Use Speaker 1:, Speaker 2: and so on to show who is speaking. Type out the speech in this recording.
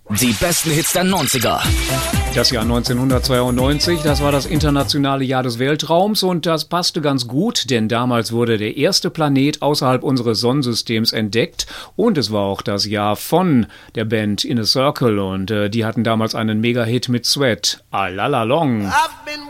Speaker 1: Die besten Hits der 90er.
Speaker 2: Das Jahr 1992, das war das internationale Jahr des Weltraums und das passte ganz gut, denn damals wurde der erste Planet außerhalb unseres Sonnensystems entdeckt und es war auch das Jahr von der Band In a Circle und die hatten damals einen Mega-Hit mit Sweat, All Along.